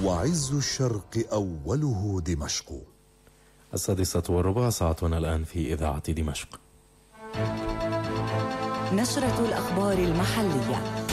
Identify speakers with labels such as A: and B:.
A: وعز الشرق أوله دمشق.
B: 6:15 ساعتنا الآن في إذاعة دمشق.
C: نشرة الأخبار المحلية.